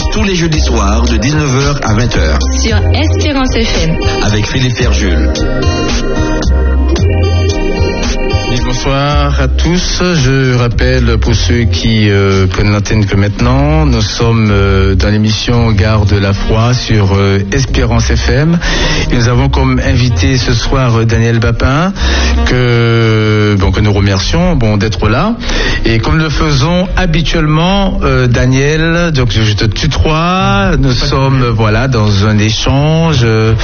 tous les jeudis soirs de 19h à 20h. Sur Espérance FM. Avec Philippe Ferjul. Bonsoir à tous. Je rappelle pour ceux qui prennent l'antenne que maintenant, nous sommes dans l'émission Garde la foi sur Espérance FM. Et nous avons comme invité ce soir Daniel Bapin que nous remercions d'être là. Et comme nous le faisons habituellement, Daniel, donc je te tutoie. Nous sommes dans un échange,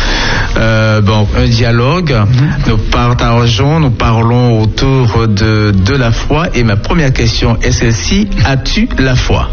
un dialogue. Nous parlons autour de la foi, et ma première question est celle-ci: as-tu la foi?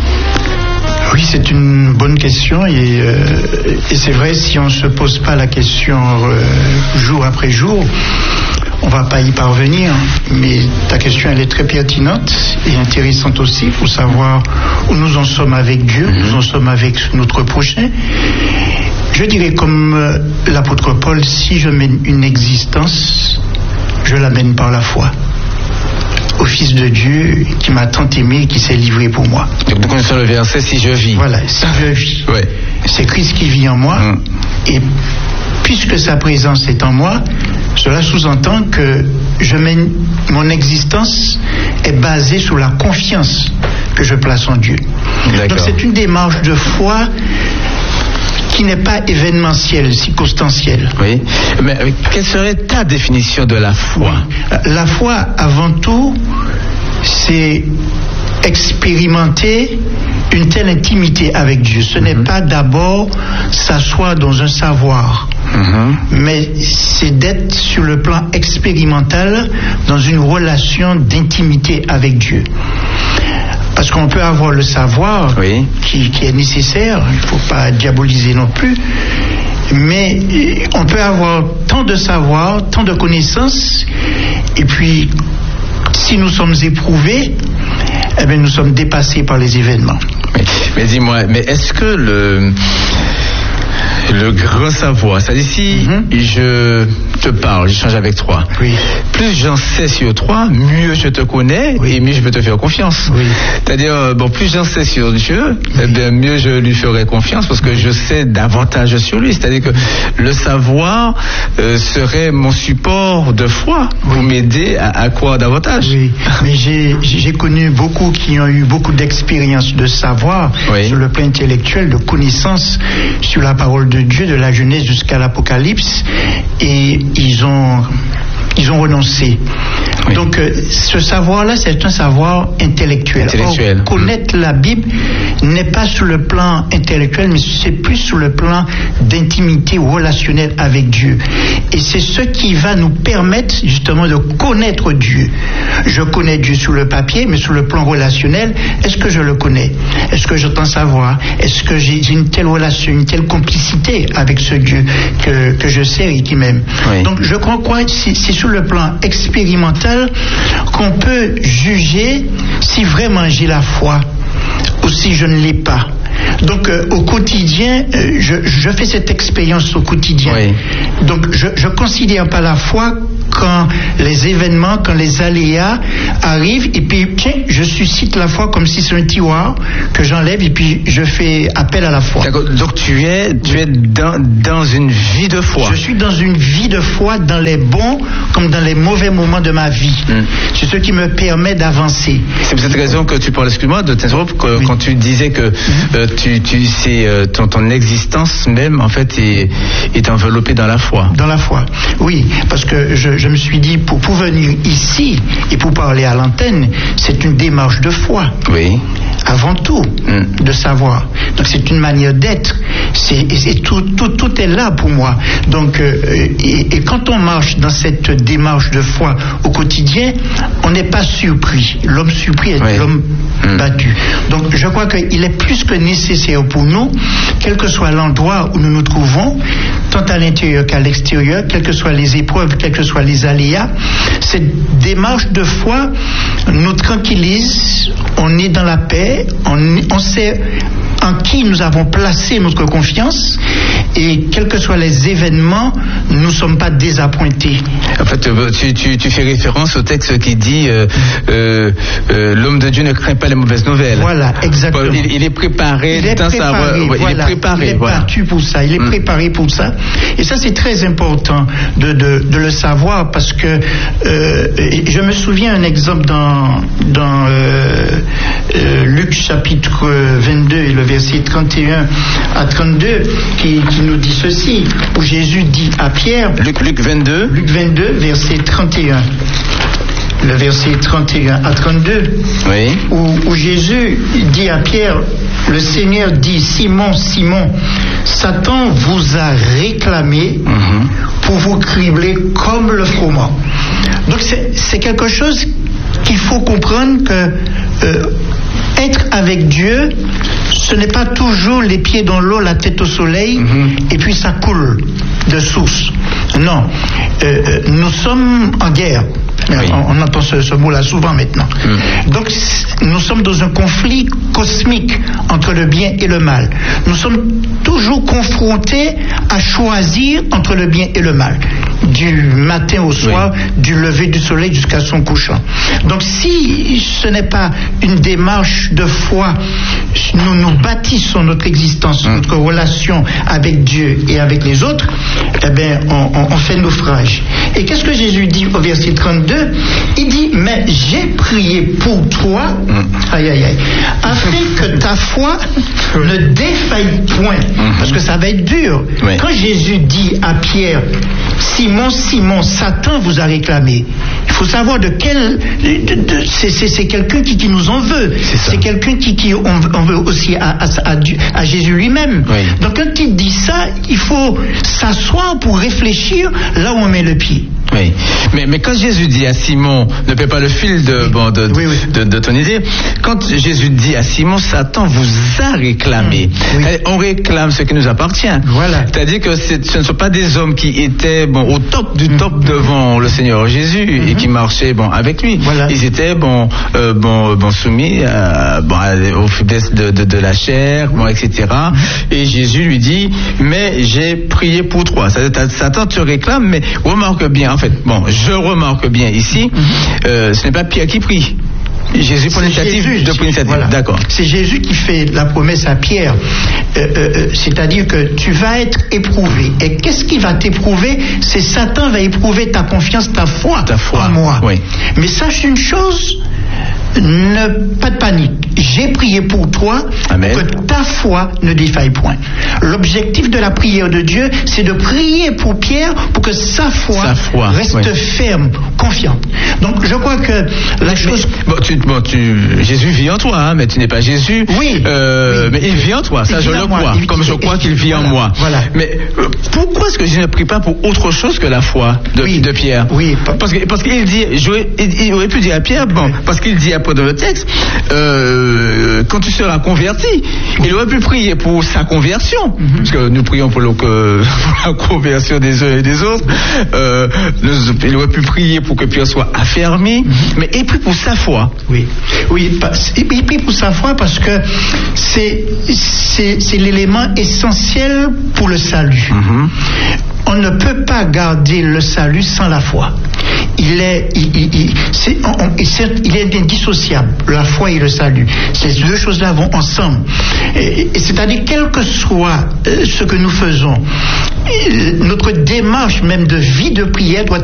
Oui, c'est une bonne question, et c'est vrai, si on ne se pose pas la question jour après jour, on ne va pas y parvenir. Mais ta question, elle est très pertinente et intéressante aussi pour savoir où nous en sommes avec Dieu, où nous en sommes avec notre prochain. Je dirais comme l'apôtre Paul, si je mène une existence, je la mène par la foi au Fils de Dieu qui m'a tant aimé et qui s'est livré pour moi. Donc nous connaissons le verset: si je vis. Voilà, si je vis. Ouais. C'est Christ qui vit en moi. Et puisque sa présence est en moi, cela sous-entend que mon existence est basée sur la confiance que je place en Dieu. D'accord. Donc c'est une démarche de foi qui n'est pas événementielle, circonstancielle. Oui, mais quelle serait ta définition de la foi? La foi, avant tout, c'est expérimenter une telle intimité avec Dieu. Ce n'est pas d'abord s'asseoir dans un savoir, mais c'est d'être sur le plan expérimental dans une relation d'intimité avec Dieu. Parce qu'on peut avoir le savoir qui est nécessaire, il ne faut pas diaboliser non plus, mais on peut avoir tant de savoir, tant de connaissances, et puis si nous sommes éprouvés, nous sommes dépassés par les événements. Mais dis-moi, est-ce que le grand savoir, c'est-à-dire si je te parle, j'échange avec toi, plus j'en sais sur toi, mieux je te connais, et mieux je peux te faire confiance. C'est-à-dire, plus j'en sais sur Dieu, mieux je lui ferai confiance, parce que je sais davantage sur lui. C'est-à-dire que le savoir serait mon support de foi pour m'aider à croire davantage. Oui, mais j'ai connu beaucoup qui ont eu beaucoup d'expérience de savoir sur le plan intellectuel, de connaissance sur la parole de Dieu, de la Genèse jusqu'à l'Apocalypse, et ils ont renoncé. Donc ce savoir-là, c'est un savoir intellectuel. Or, connaître la Bible n'est pas sur le plan intellectuel, mais c'est plus sur le plan d'intimité relationnelle avec Dieu. Et c'est ce qui va nous permettre justement de connaître Dieu. Je connais Dieu sur le papier, mais sur le plan relationnel, est-ce que je le connais? Est-ce que j'entends savoir? Est-ce que j'ai une telle relation, une telle complicité avec ce Dieu que je sers et qui m'aime? Donc je crois que c'est sur le plan expérimental qu'on peut juger si vraiment j'ai la foi ou si je ne l'ai pas. Donc au quotidien, je fais cette expérience au quotidien. Donc je considère pas la foi quand les événements, quand les aléas arrivent, et puis tiens, je suscite la foi comme si c'est un tiroir que j'enlève, et puis je fais appel à la foi. D'accord. Donc tu es dans une vie de foi. Je suis dans une vie de foi dans les bons comme dans les mauvais moments de ma vie. C'est ce qui me permet d'avancer. C'est pour cette raison que tu parles, excuse-moi de t'interrompre, quand tu disais que ton existence même en fait est enveloppée dans la foi. Dans la foi, oui, parce que je me suis dit, pour venir ici et pour parler à l'antenne, c'est une démarche de foi. Avant tout, de savoir. Donc c'est une manière d'être. Tout est là pour moi. Donc, et quand on marche dans cette démarche de foi au quotidien, on n'est pas surpris. L'homme surpris est l'homme battu. Donc je crois qu'il est plus que nécessaire pour nous, quel que soit l'endroit où nous nous trouvons, tant à l'intérieur qu'à l'extérieur, quelles que soient les épreuves, quels que soient les aléas, cette démarche de foi nous tranquillise, on est dans la paix, on sait en qui nous avons placé notre confiance, et quels que soient les événements, nous ne sommes pas désappointés. En fait, tu fais référence au texte qui dit l'homme de Dieu ne craint pas les mauvaises nouvelles. Voilà, exactement. Il est préparé. Il est battu pour ça. Il est préparé pour ça. Et ça, c'est très important de le savoir, parce que je me souviens un exemple dans Luc chapitre 22 et le verset 31 à 32 qui nous dit ceci, où Jésus dit à Pierre, Luc 22, verset 31. Le verset 31 à 32, oui. où Jésus dit à Pierre, le Seigneur dit, Simon, Simon, Satan vous a réclamé pour vous cribler comme le froment. Donc c'est quelque chose qu'il faut comprendre, que être avec Dieu, ce n'est pas toujours les pieds dans l'eau, la tête au soleil, et puis ça coule de source. Non, nous sommes en guerre. Oui. On entend ce mot-là souvent maintenant. Donc, nous sommes dans un conflit cosmique entre le bien et le mal. Nous sommes toujours confrontés à choisir entre le bien et le mal, du matin au soir, du lever du soleil jusqu'à son couchant. Donc, si ce n'est pas une démarche de foi, nous bâtissons notre existence, notre relation avec Dieu et avec les autres, eh bien, on fait naufrage. Et qu'est-ce que Jésus dit au verset 32? Il dit, mais j'ai prié pour toi, afin que ta foi ne défaille point, parce que ça va être dur. Quand Jésus dit à Pierre, Simon, Simon, Satan vous a réclamé, il faut savoir de quel... c'est quelqu'un qui nous en veut. C'est quelqu'un qui on veut aussi à Jésus lui-même. Donc quand il dit ça, il faut s'asseoir pour réfléchir là où on met le pied. Oui, mais quand Jésus dit à Simon, ne paie pas le fil de ton idée, quand Jésus dit à Simon, Satan vous a réclamé, on réclame ce qui nous appartient. Voilà. C'est-à-dire que ce ne sont pas des hommes qui étaient au top du top devant le Seigneur Jésus et qui marchaient avec lui. Voilà. Ils étaient soumis aux faiblesses de la chair, etc. Et Jésus lui dit, mais j'ai prié pour toi. Satan te réclame, mais remarque bien, je remarque bien ici, ce n'est pas Pierre qui prie. Jésus prend l'initiative de prendre l'initiative. Voilà. D'accord. C'est Jésus qui fait la promesse à Pierre. C'est-à-dire que tu vas être éprouvé. Et qu'est-ce qui va t'éprouver? C'est Satan va éprouver ta confiance, ta foi en moi. Oui. Mais sache une chose, pas de panique. J'ai prié pour toi. Amen. Pour que ta foi ne défaille point. L'objectif de la prière de Dieu, c'est de prier pour Pierre pour que sa foi reste ferme, confiante. Donc je crois que la chose... Jésus vit en toi, mais tu n'es pas Jésus. Oui. Mais il vit en toi, ça je le crois, comme je crois qu'il vit en moi. Voilà. Mais pourquoi est-ce que je ne prie pas pour autre chose que la foi de Pierre? Oui. Parce qu'il dit, il aurait pu dire à Pierre, parce qu'il dit après dans le texte, quand tu seras converti, il aurait pu prier pour sa conversion, parce que nous prions pour la conversion des uns et des autres. Il aurait pu prier pour que Pierre soit affermi, mais il prie pour sa foi. Oui, il prie pour sa foi parce que c'est l'élément essentiel pour le salut. On ne peut pas garder le salut sans la foi. Il est indissociable, la foi et le salut. Ces deux choses-là vont ensemble. Et c'est-à-dire, quel que soit ce que nous faisons, notre démarche même de vie de prière doit